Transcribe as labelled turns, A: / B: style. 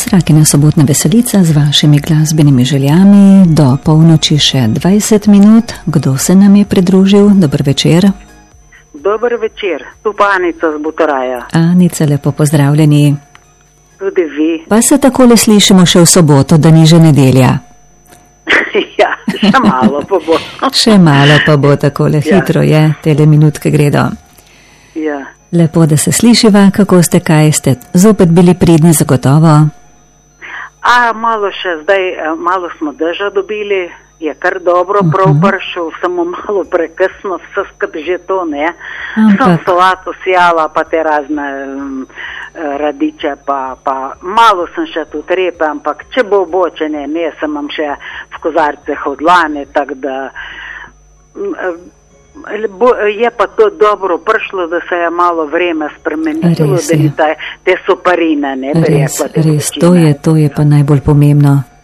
A: Trakina sobotna veselica z vašimi glasbenimi željami. Do polnoči še 20 minut. Kdo se nam je pridružil? Dober večer.
B: Dober večer, tu pa Anica z Butaraja.
A: Anica, lepo pozdravljeni.
B: Tudi vi.
A: Pa se takole slišimo še v soboto, da ni že nedelja.
B: Ja, še malo pa bo.
A: Še malo pa bo, takole hitro je, tele minutke gredo.
B: Ja.
A: Lepo, da se slišiva, kako ste, kaj ste zopet bili pridni, zagotovo.
B: Malo še zdaj, malo smo deža dobili, je kar dobro, prav pršel, samo malo prekasno, vse skrb že to, ne. Sem solato sijala, pa te razne radiče, pa malo sem še tu trepe, ampak če bo, če ne, sem imam še v kozarceh od lani, tako da je pa to dobro prišlo, da se je malo vreme spremenilo, da ni te soparine, ne bi rekla.
A: Res, to je pa najbolj pomembno.